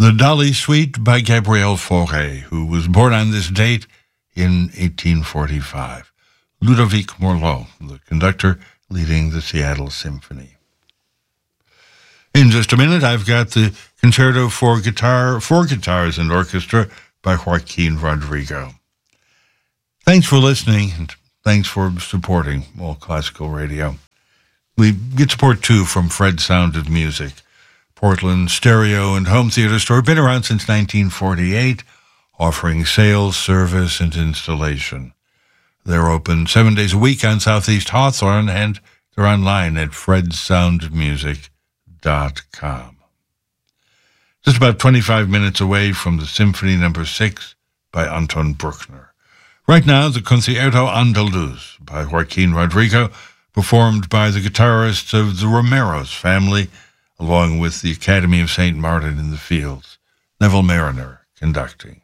The Dolly Suite by Gabriel Fauré, who was born on this date in 1845. Ludovic Morlot, the conductor, leading the Seattle Symphony. In just a minute, I've got the Concerto for Guitars and Orchestra by Joaquin Rodrigo. Thanks for listening, and thanks for supporting All Classical Radio. We get support, too, from Fred Sound of Music, Portland stereo and home theater store. Been around since 1948, offering sales, service, and installation. They're open 7 days a week on Southeast Hawthorne, and they're online at fredsoundofmusic.com. Just about 25 minutes away from the Symphony No. 6 by Anton Bruckner. Right now, the Concierto Andaluz by Joaquin Rodrigo, performed by the guitarists of the Romero's family, along with the Academy of St. Martin in the Fields. Neville Mariner conducting.